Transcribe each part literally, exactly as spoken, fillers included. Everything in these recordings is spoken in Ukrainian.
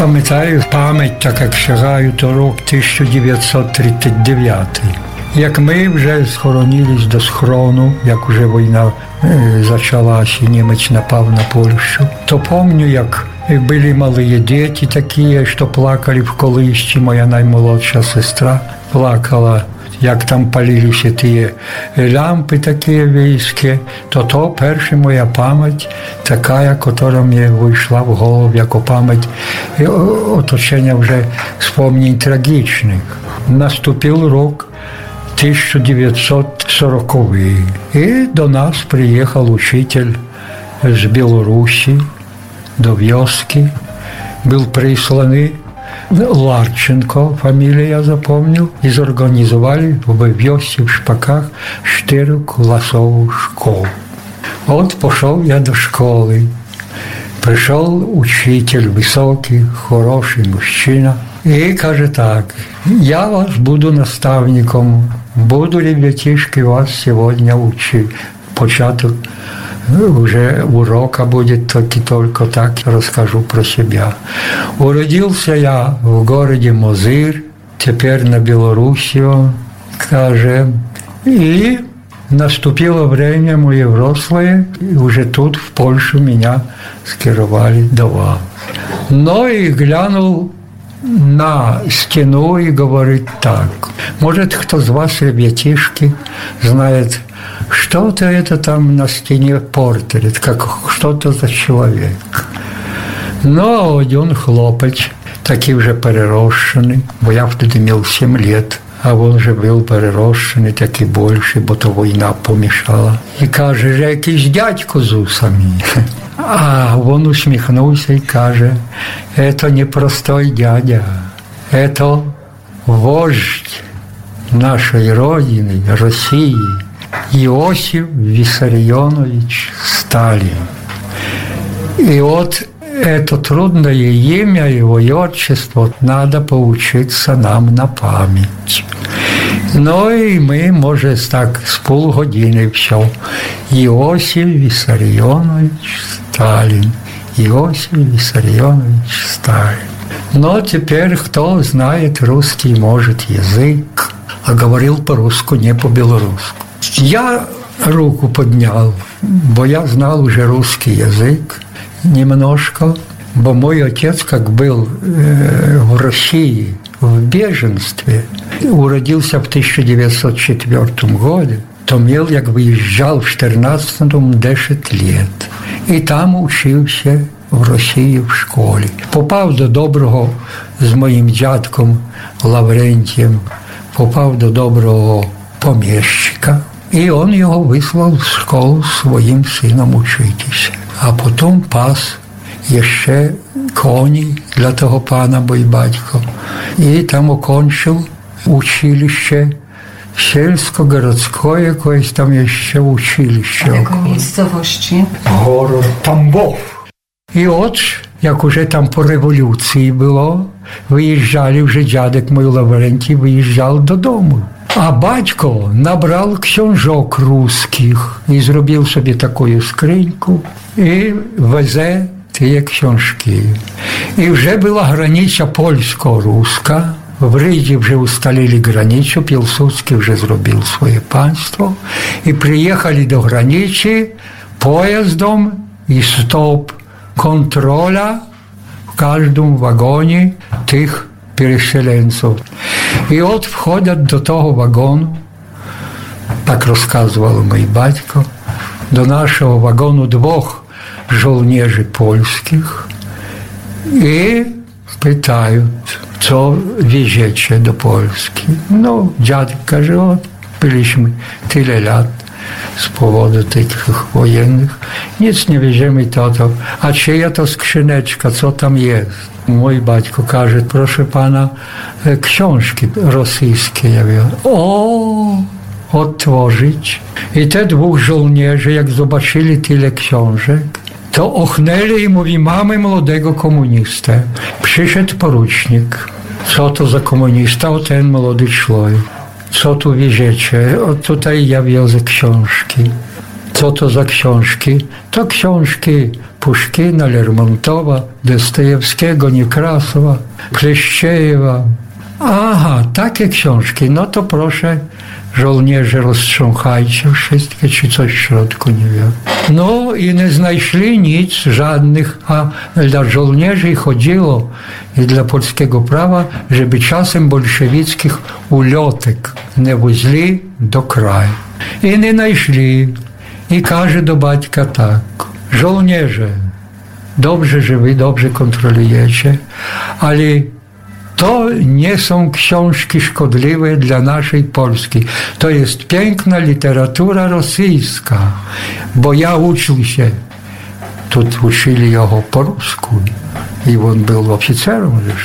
Пам'ятаю, пам'ять, так як сягаю, то рок тисяча дев'ятсот тридцять дев'ятий. Як ми вже схоронились до схрону, як вже війна е, почалася, і німець напав на Польщу, то пам'ятаю, як були малі діти такі, що плакали в колисці, моя наймолодша сестра плакала, як там палилися ті лампи такі війські, то то перша моя пам'ять, така, яка мені вийшла в голову, як пам'ять оточення вже спомнень трагічних. Наступив рік тисяча дев'ятсот сороковий, і до нас приїхав учитель з Білорусі, до вёски, был присланный Ларченко, фамилия я запомнил, и зорганизовали в вёске в Шпаках четыре классовую школу. Вот пошел я до школы. Пришел учитель, высокий, хороший мужчина, и говорит так: я вас буду наставником, буду, ребятишки, вас сегодня учить. Початок уже урока будет только так, расскажу про себя. Уродился я в городе Мозырь, теперь на Белоруссию, скажем, и наступило время мое взрослое, и уже тут, в Польшу, меня скировали до вас. Но и глянул на стену и говорит так: может, кто из вас, ребятишки, знает, что-то это там на стене портрет, как что-то за человек. Но один хлопець, такий вже перерощений, бо я тоді мав сім років, а він вже був перерощений, такий більший, бо то війна помішала. І каже, що якийсь дядько з усами. А він усміхнувся і каже: це не простой дядя, це вождь нашої родини, Росії, Иосиф Виссарионович Сталин. И вот это трудное имя, его отчество, надо поучиться нам на память. Ну и мы, может, так с полгодины все. Иосиф Виссарионович Сталин. Иосиф Виссарионович Сталин. Но теперь, кто знает русский, может, язык, а говорил по-русски, не по-белорусски. Я руку поднял, бо я знал уже русский язык немножко, бо мой отец, как был э, в России в беженстве, уродился в тысяча девятьсот четвёртом году, то мел, як выезжал в четырнадцатом десять лет. И там учился в Росії в школі. Попав до доброго з моїм дядьком Лаврентієм, попав до доброго поміщика, і він його вислав в школу своїм сином учитися. А потім пас ще коні для того пана, бо й батько. І там окончив училище сільсько-городське, якесь там ще училище. А якої місцевості? Город Тамбов. І от, як уже там по революції було, виїжджали вже дядек мій Лаврентій, виїжджав додому. А батько набрав книжок русських і зробив собі таку скриньку і везе ті книжки. І вже була границя польсько-руська, в Риді вже усталили границю, Пілсудський вже зробив своє панство, і приїхали до границі поїздом і стоп контроля в кожному вагоні тих переселенців. І от входять до того вагону, так розказував мій батько, до нашого вагону двох жовнежів польських і питають, що везете до Польщі. Ну, дядько каже, от, byliśmy tyle lat z powodu tych wojennych, nic nie wierzymy to, to. A czyja to skrzyneczka, co tam jest? Mój baćko każe, proszę pana, książki rosyjskie. Ja mówię, o, otworzyć. I te dwóch żołnierzy, jak zobaczyli tyle książek, to ochnęli i mówi, mamy młodego komunistę. Przyszedł porucznik. Co to za komunista? O, ten młody człowiek. Co tu wieziecie? O, tutaj ja wiozę książki. Co to za książki? To książki Puszkina, Lermontowa, Dostojewskiego, Niekrasowa, Pleszczejewa. Aha, takie książki, no to proszę, żołnierze, roztrząchajcie wszystkie, czy coś w środku nie wiem. No i nie znaleźli nic, żadnych, a dla żołnierzy chodziło i dla polskiego prawa, żeby czasem bolszewickich uliotek nie wozili do kraju. I nie znaleźli. I każe do baćka tak, żołnierze, dobrze, że wy dobrze kontrolujecie, ale to nie są książki szkodliwe dla naszej Polski. To jest piękna literatura rosyjska, bo ja uczył się. Tu uczyli jego po rusku i on był oficerem już.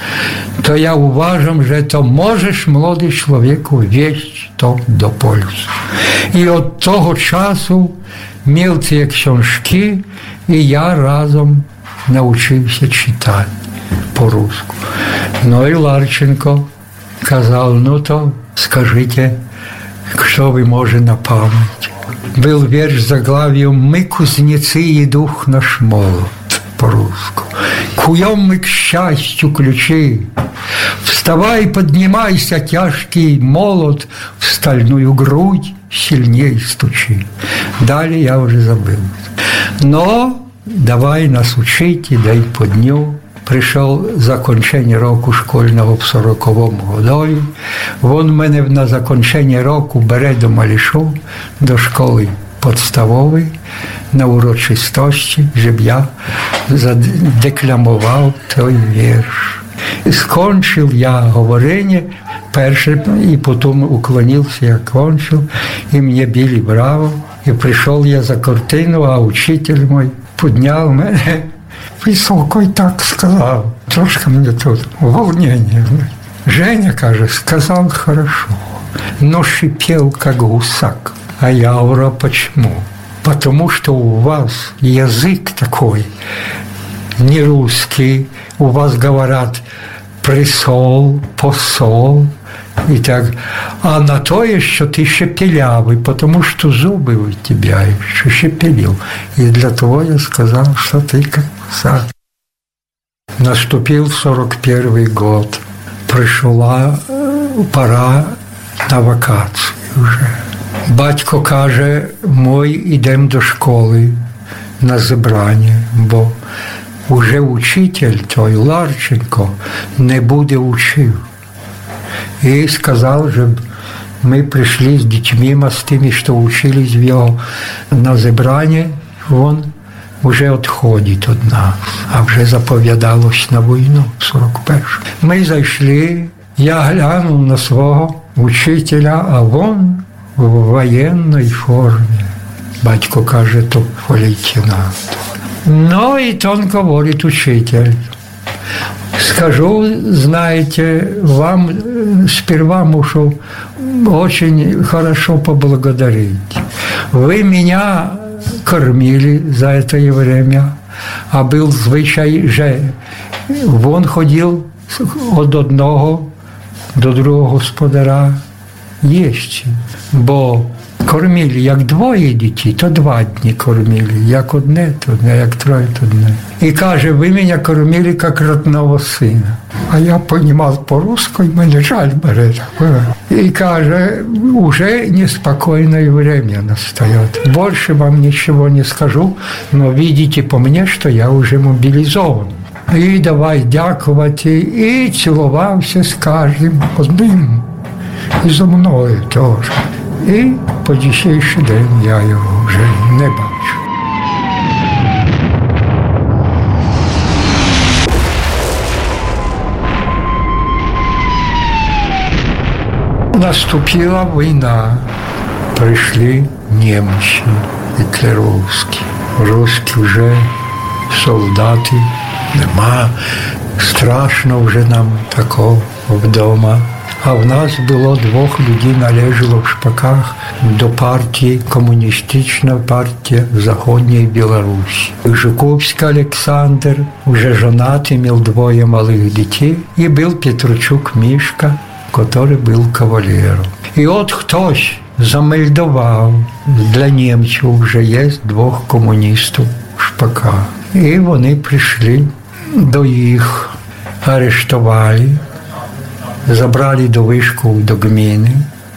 To ja uważam, że to możesz, młody człowieku, wieść to do Polski. I od tego czasu miał te książki i ja razem nauczył się czytać po rusku. No i Larczenko kazał, no to скажите, kto by może na pamięć. Był wiersz z zagławiem «My kuzniecy i duch nasz молот» po rusku. Куем мы к счастью ключи. Вставай, поднимайся, тяжкий молот, в стальную грудь сильней стучи. Далее я уже забыл. Но давай нас учить и дай по дню. Прийшов закінчення року школьного в сороковому годові. Він мене на закінчення року бере до Малішу, до школи підставової, на урочистості, щоб я задекламував той вірш. Скончив я говорення перше, і потім уклонився, я кончив, і мені били браво. І прийшов я за картину, а учитель мій підняв мене високо і так сказав. Трошки мені тут волнение. Женя, каже, сказал хорошо, но шипел, как гусак. А я говорю, почему? Потому что у вас язык такой, не русский, у вас говорят присол, посол, и так. А на то, что ты шепелявый, потому что зубы у тебя еще шепелил. И для того я сказал, что ты как гусак. Наступил сорок первый год. Прийшла пора на вакації вже. Батько каже, мой, ідемо до школи на зібрання, бо вже учитель той Ларченко не буде учив. І сказав, щоб ми прийшли з дітьми, з тими, що учились в його на зібрання, він вже відходить від нас, а вже заповідалось на війну в сорок першому. Ми зайшли, я глянув на свого учителя, а він в воєнній формі. Батько каже, то лейтенант. Ну і тонко говорить учитель. Скажу, знаете, вам сперва мушу очень хорошо поблагодарить. Вы меня кормили за это время, а был звичай, że він ходив від одного до другого господара їсти, бо кормили, як двоє дітей, то два дні кормили, як одне, то одне, як троє, то одне. І каже, ви мене кормили, як родного сина. А я розумів по-русски, мене жаль бере. І каже, уже неспокойное время настает. Больше вам ничего не скажу, но видите по мне, что я уже мобилизован. І давай дякувати, і цілувався з кожним одним. І зо мною теж. І по дійсійший день я його вже не бачу. Наступила війна. Прийшли німці, гітлерівські. Русські вже солдати. Нема. Страшно вже нам такого вдома. А в нас було двох людей, належало в Шпаках до партії, комуністична партія в Заходній Білорусі. Жуковський Олександр, вже женатий, мав двоє малих дітей, і був Петручук Мішка, який був кавалером. І от хтось замельдував, для німців вже є двох комуністів Шпака. І вони прийшли до їх, арештували, забрали до вишку, до гміни.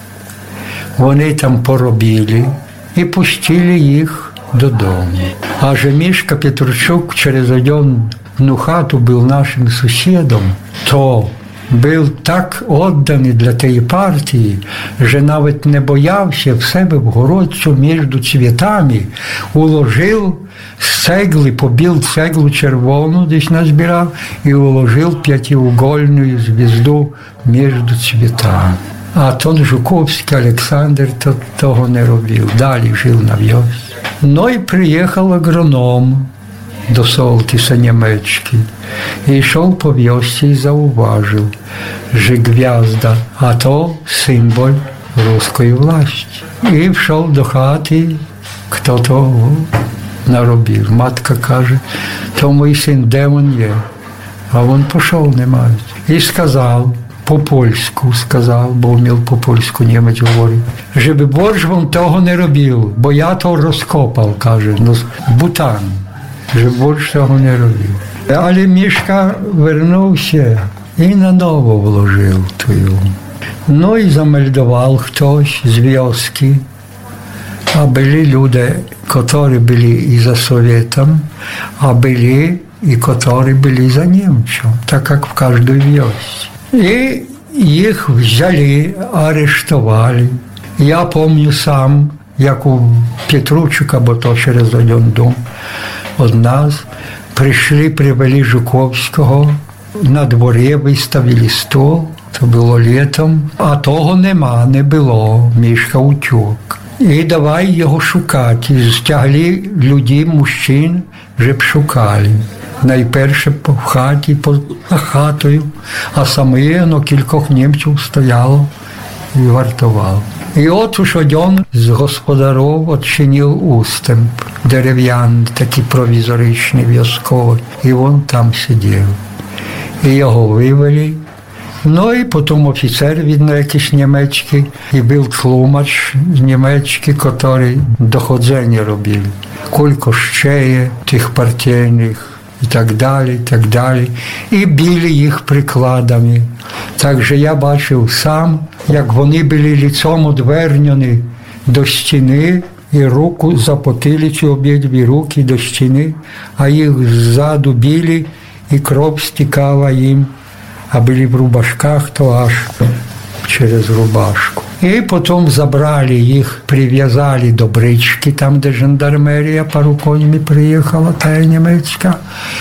Вони там поробили і пустили їх додому. А же Мішка Петручук через одну хату був нашим сусідом, то був так відданий для тієї партії, що навіть не боявся в себе в городцю між цвітами, уложив з цегли, побіл цеглу червону, десь назбирав, і уложив п'ятиугольну звізду між цвітами. А тон Жуковський Олександр то, того не робив, далі жив на в'язці. Ну і приїхав агроном до Солтиса німецький. І йшов по в'язці і зауважив, що гв'язда, а то символ руської власті. І йшов до хати, хто того наробив. Матка каже, то мій син, де він є? А він пішов, немає. І сказав, по-польську сказав, бо вмів по-польську німець говорив, щоб борщ він того не робив, бо я то розкопав, каже, ну, Бутан, щоб борщ того не робив. Але Мішка вернувся і наново вложив тую. Ну і замельдував хтось з в'язки, а були люди, які були і за Совєтом, а були і які були за німцем, так як в кожній в'язці. І їх взяли, арештували. Я пам'ятаю сам, як у Петручука, бо то через один дом від нас, прийшли, привели Жуковського, на дворі виставили стол, це було літом, а того нема, не було, Мішка утік. І давай його шукати, стягли людей, мужчин, щоб шукали. Найперше по хаті, по хатою, а саме ну, кількох німців стояло і вартувало. І от уж один з господарів відчинив устемп дерев'яний, такий провізоричний, в'язковий, і він там сидів. І його вивели. Ну і потім офіцер, видно, якийсь німецький, і був тлумач німецький, який доходження робив. Кілько ще є тих партійних, і так далі, і так далі. І били їх прикладами. Так що я бачив сам, як вони були лицом одвернені до стіни, і руку запотили, ці обидві руки до стіни, а їх ззаду били, і кров стікала їм, а були в рубашках, то аж через рубашку. І потім забрали їх, прив'язали до брички, там, де жандармерія пару конями приїхала, та німецька.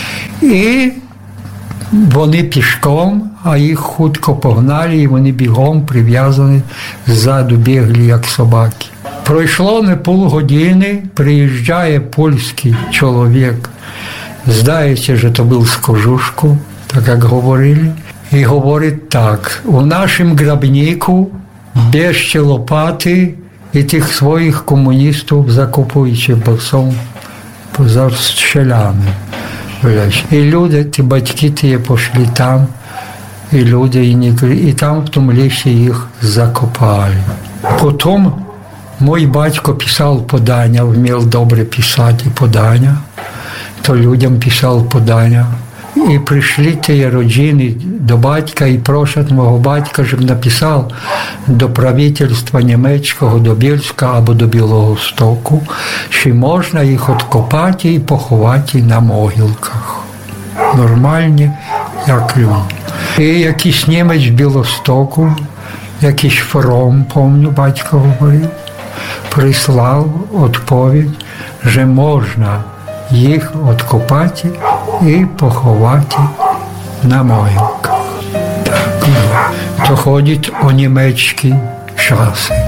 І вони пішком, а їх хутко погнали, і вони бігом прив'язані, ззаду бігли, як собаки. Пройшло не полгодини, приїжджає польський чоловік, здається, що то був з кожушку, так як говорили, і говорить так, у нашому грабнику бежте лопати і тих своїх комуністів закопуючи, бо są розстріляні. І люди, ті батьки ті пішли там, і люди, і, не, і там в тому лісі їх закопали. Потім мій батько писав подання, вмів добре писати подання, то людям писав подання. І прийшли ті родини до батька і просять мого батька, щоб написав до правительства німецького, до Бєльська або до Білого Стоку, що можна їх відкопати і поховати на могилках. Нормальні, як люди. І якийсь німець в Білостоку, якийсь фром, пам'ятаю, батько говорив, прислав відповідь, що можна їх відкопати і поховати на могилках. Так, то ходять у німецькі часи.